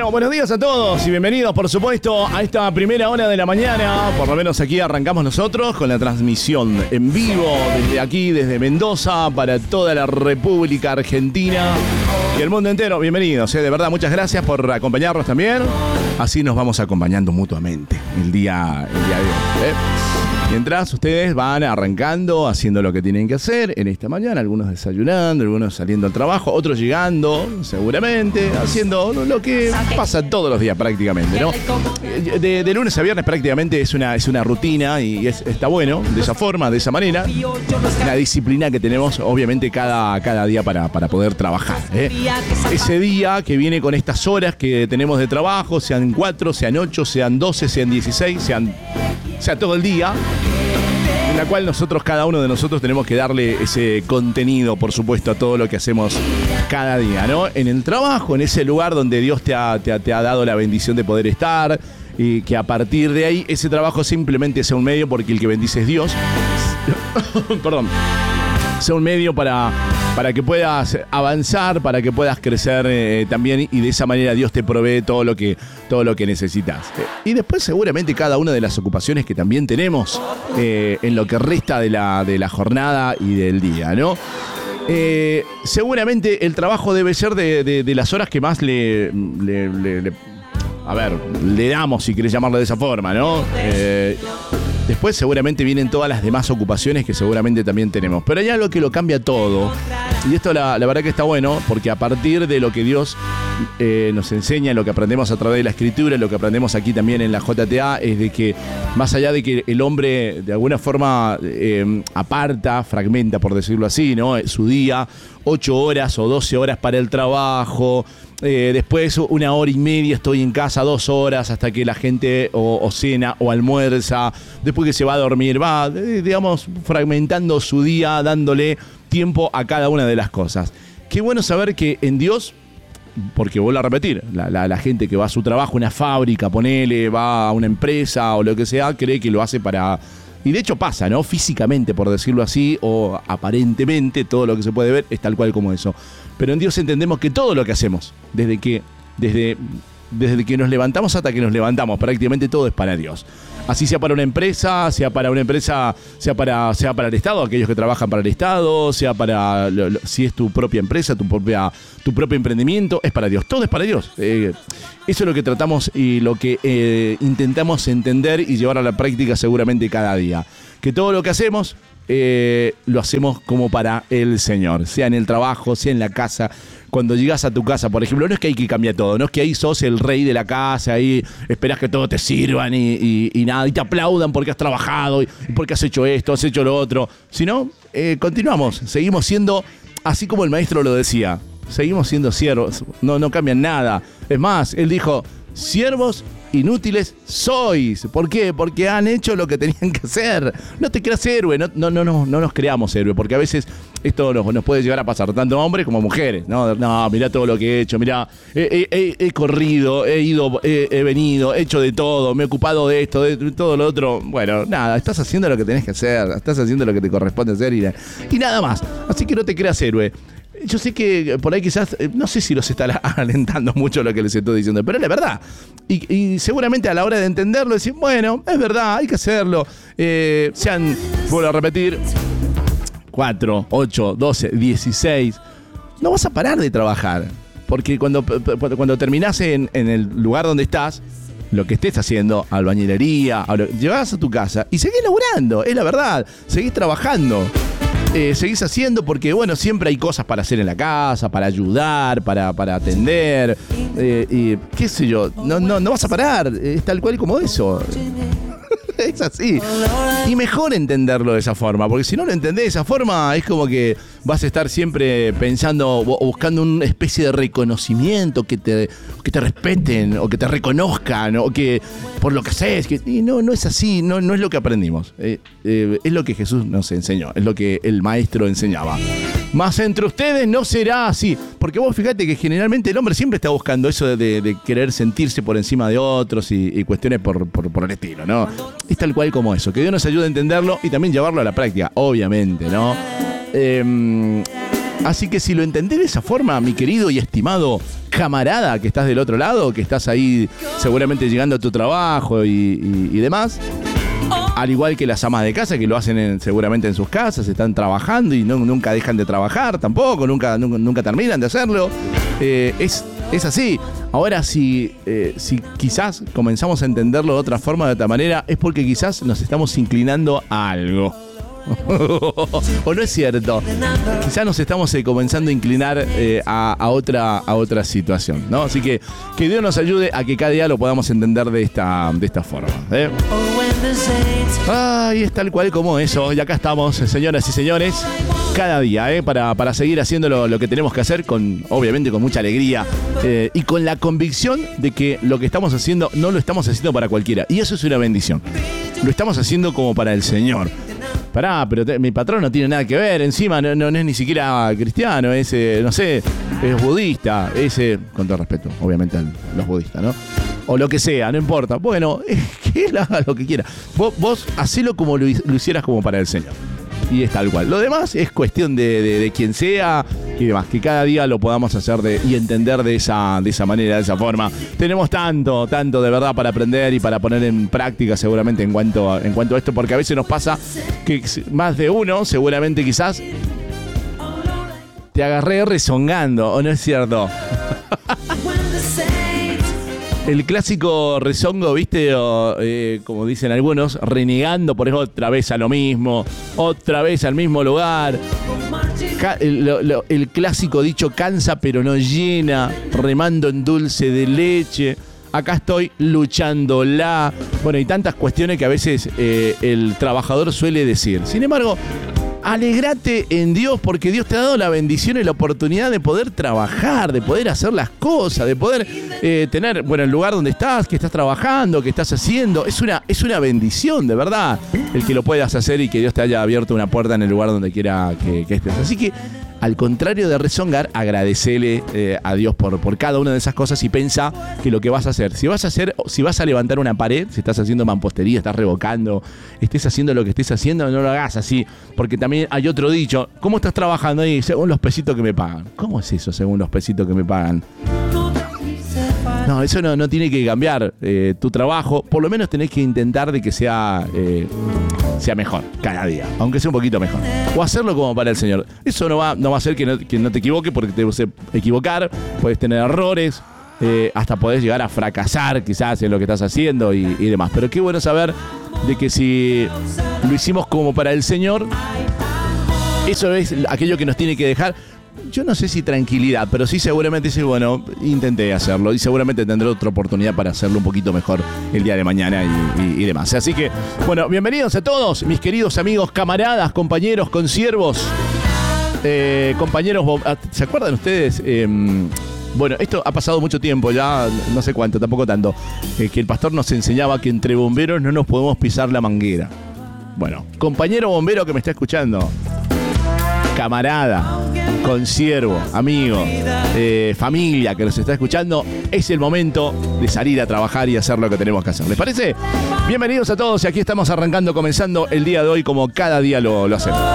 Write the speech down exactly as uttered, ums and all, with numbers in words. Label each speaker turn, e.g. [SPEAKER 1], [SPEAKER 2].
[SPEAKER 1] Bueno, buenos días a todos y bienvenidos, por supuesto, a esta primera hora de la mañana. Por lo menos aquí arrancamos nosotros con la transmisión en vivo desde aquí, desde Mendoza, para toda la República Argentina y el mundo entero. Bienvenidos, ¿eh? De verdad, muchas gracias por acompañarnos también. Así nos vamos acompañando mutuamente el día, el día de hoy, ¿eh? Mientras ustedes van arrancando, haciendo lo que tienen que hacer en esta mañana, algunos desayunando, algunos saliendo al trabajo, otros llegando, seguramente, haciendo lo que pasa todos los días prácticamente, ¿no? De, de lunes a viernes prácticamente es una, es una rutina y es, está bueno, de esa forma, de esa manera. Una disciplina que tenemos, obviamente, cada, cada día para, para poder trabajar, ¿eh? Ese día que viene con estas horas que tenemos de trabajo, sean cuatro, sean ocho, sean doce, sean dieciséis, sean, sea todo el día, en la cual nosotros, cada uno de nosotros, tenemos que darle ese contenido, por supuesto, a todo lo que hacemos cada día, ¿no? En el trabajo, en ese lugar donde Dios te ha, te ha, te ha dado la bendición de poder estar, y que a partir de ahí ese trabajo simplemente sea un medio, porque el que bendice es Dios. Perdón. Sea un medio para, para que puedas avanzar, para que puedas crecer eh, también, y de esa manera Dios te provee todo lo que, todo lo que necesitas. Eh, y después seguramente cada una de las ocupaciones que también tenemos eh, en lo que resta de la, de la jornada y del día, ¿no? Eh, seguramente el trabajo debe ser de, de, de las horas que más le, le, le, le a ver, le damos, si querés llamarlo de esa forma, ¿no? Eh, Después seguramente vienen todas las demás ocupaciones que seguramente también tenemos. Pero hay algo que lo cambia todo. Y esto la, la verdad que está bueno, porque a partir de lo que Dios eh, nos enseña, lo que aprendemos a través de la Escritura, lo que aprendemos aquí también en la J T A, es de que más allá de que el hombre de alguna forma eh, aparta, fragmenta, por decirlo así, ¿no? Su día, ocho horas o doce horas para el trabajo. Eh, después una hora y media estoy en casa, dos horas hasta que la gente o, o cena o almuerza, después que se va a dormir, va, eh, digamos, fragmentando su día, dándole tiempo a cada una de las cosas. Qué bueno saber que en Dios, porque vuelvo a repetir, la, la, la gente que va a su trabajo, una fábrica, ponele, va a una empresa o lo que sea, cree que lo hace para... Y de hecho pasa, ¿no? Físicamente, por decirlo así, o aparentemente, todo lo que se puede ver es tal cual como eso. Pero en Dios entendemos que todo lo que hacemos, desde que, desde, desde que nos levantamos hasta que nos levantamos, prácticamente todo es para Dios. Así sea para una empresa, sea para una empresa, sea para, sea para el Estado, aquellos que trabajan para el Estado, sea para, lo, lo, si es tu propia empresa, tu propia, tu propio emprendimiento, es para Dios. Todo es para Dios. Eh, eso es lo que tratamos y lo que eh, intentamos entender y llevar a la práctica seguramente cada día. Que todo lo que hacemos, eh, lo hacemos como para el Señor, sea en el trabajo, sea en la casa. Cuando llegas a tu casa, por ejemplo, no es que hay que cambiar todo, no es que ahí sos el rey de la casa, ahí esperás que todos te sirvan y, y, y nada, y te aplaudan porque has trabajado y porque has hecho esto, has hecho lo otro. Sino, eh, continuamos, seguimos siendo, así como el maestro lo decía, seguimos siendo siervos, no, no cambian nada. Es más, él dijo, siervos inútiles sois. ¿Por qué? Porque han hecho lo que tenían que hacer. No te creas héroe, no, no, no, no, no nos creamos héroe, porque a veces esto nos, nos puede llegar a pasar, tanto hombres como mujeres. No, no, mirá todo lo que he hecho, mirá, he, he, he corrido, he ido, he, he venido, he hecho de todo, me he ocupado de esto, de, de todo lo otro. Bueno, nada, estás haciendo lo que tenés que hacer, estás haciendo lo que te corresponde hacer y, y nada más. Así que no te creas héroe. Yo sé que por ahí quizás, no sé si los está alentando mucho lo que les estoy diciendo, pero es la verdad. Y, y seguramente a la hora de entenderlo, decir, bueno, es verdad, hay que hacerlo. Eh, sean, vuelvo a repetir, cuatro, ocho, doce, dieciséis. No vas a parar de trabajar. Porque cuando, cuando terminás en, en el lugar donde estás, lo que estés haciendo, albañilería, llegás a tu casa y seguís laburando, es la verdad, seguís trabajando. Eh, seguís haciendo porque, bueno, siempre hay cosas para hacer en la casa, para ayudar, para, para atender, eh, y qué sé yo, no, no, no vas a parar, es tal cual como eso. Es así. Y mejor entenderlo de esa forma, porque si no lo entendés de esa forma, es como que vas a estar siempre pensando o buscando una especie de reconocimiento, que te, que te respeten o que te reconozcan o que por lo que haces, que, y no, no es así, no, no es lo que aprendimos. Eh, eh, es lo que Jesús nos enseñó, es lo que el maestro enseñaba. Mas entre ustedes no será así, porque vos fíjate que generalmente el hombre siempre está buscando eso de, de, de querer sentirse por encima de otros y, y cuestiones por, por, por el estilo, ¿no? Es tal cual como eso, que Dios nos ayude a entenderlo y también llevarlo a la práctica, obviamente, ¿no? Eh, Así que si lo entendés de esa forma, mi querido y estimado camarada que estás del otro lado, que estás ahí seguramente llegando a tu trabajo y, y, y demás, al igual que las amas de casa que lo hacen en, seguramente en sus casas, están trabajando y no, nunca dejan de trabajar tampoco, nunca, nunca, nunca terminan de hacerlo. Eh, es, es así. Ahora, si, eh, si quizás comenzamos a entenderlo de otra forma, de otra manera, es porque quizás nos estamos inclinando a algo. ¿O no es cierto? Quizás nos estamos eh, comenzando a inclinar eh, a, a, otra, a otra situación, ¿no? Así que que Dios nos ayude a que cada día lo podamos entender de esta, de esta forma, ¿eh? Ay, es tal cual como eso. Y acá estamos, señoras y señores, cada día, ¿eh? Para, para seguir haciendo lo, lo que tenemos que hacer, con, obviamente con mucha alegría eh, y con la convicción de que lo que estamos haciendo no lo estamos haciendo para cualquiera. Y eso es una bendición. Lo estamos haciendo como para el Señor. Pará, pero te, mi patrón no tiene nada que ver. Encima no, no, no es ni siquiera cristiano, es, eh, no sé, es budista. Es, eh, con todo respeto, obviamente, a los budistas, ¿no? O lo que sea, no importa. Bueno, eh, que él haga lo que quiera. Vos, vos hacelo como lo, lo hicieras como para el Señor. Y es tal cual. Lo demás es cuestión de, de, de quien sea y demás. Que cada día lo podamos hacer de, y entender de esa, de esa manera, de esa forma. Tenemos tanto, tanto de verdad para aprender y para poner en práctica seguramente en cuanto, en cuanto a esto. Porque a veces nos pasa que más de uno, seguramente quizás, te agarré rezongando. ¿O no es cierto? El clásico rezongo, ¿viste? O, eh, como dicen algunos, renegando por eso otra vez a lo mismo, otra vez al mismo lugar. Ca- el, lo, el clásico dicho cansa pero no llena, remando en dulce de leche. Acá estoy luchándola. Bueno, y tantas cuestiones que a veces eh, el trabajador suele decir. Sin embargo, alegrate en Dios porque Dios te ha dado la bendición y la oportunidad de poder trabajar, de poder hacer las cosas, de poder eh, tener, bueno, el lugar donde estás, que estás trabajando, que estás haciendo. Es una, es una bendición, de verdad, el que lo puedas hacer y que Dios te haya abierto una puerta en el lugar donde quiera que, que estés. Así que, al contrario de rezongar, agradecele eh, a Dios por, por cada una de esas cosas y pensá que lo que vas a hacer, si vas a hacer, si vas a levantar una pared, si estás haciendo mampostería, estás revocando, estés haciendo lo que estés haciendo, no lo hagas así, porque también hay otro dicho, ¿cómo estás trabajando ahí? Según los pesitos que me pagan. ¿Cómo es eso, según los pesitos que me pagan? No, eso no, no tiene que cambiar eh, tu trabajo, por lo menos tenés que intentar de que sea... Eh, sea mejor cada día, aunque sea un poquito mejor, o hacerlo como para el Señor. Eso no va, no va a hacer que no, que no te equivoques, porque te vas a equivocar, puedes tener errores, eh, hasta podés llegar a fracasar quizás en lo que estás haciendo y, y demás, pero qué bueno saber de que si lo hicimos como para el Señor, eso es aquello que nos tiene que dejar, yo no sé si tranquilidad, pero sí seguramente sí, bueno, intenté hacerlo y seguramente tendré otra oportunidad para hacerlo un poquito mejor el día de mañana y, y, y demás. Así que, bueno, bienvenidos a todos, mis queridos amigos, camaradas, compañeros, consiervos, eh, compañeros, ¿se acuerdan ustedes? Eh, bueno, esto ha pasado mucho tiempo ya, no sé cuánto, tampoco tanto, eh, que el pastor nos enseñaba que entre bomberos no nos podemos pisar la manguera. Bueno, compañero bombero que me está escuchando, camarada, consiervo, amigo, eh, familia que nos está escuchando, es el momento de salir a trabajar y hacer lo que tenemos que hacer. ¿Les parece? Bienvenidos a todos y aquí estamos arrancando, comenzando el día de hoy como cada día lo, lo hacemos.